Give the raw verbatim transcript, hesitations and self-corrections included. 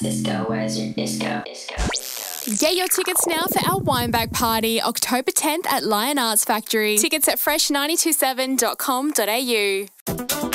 Cisco, where's your disco? Disco, disco. Get your tickets now for our Wineback Party, October tenth at Lion Arts Factory. Tickets at fresh nine two seven dot com dot a u.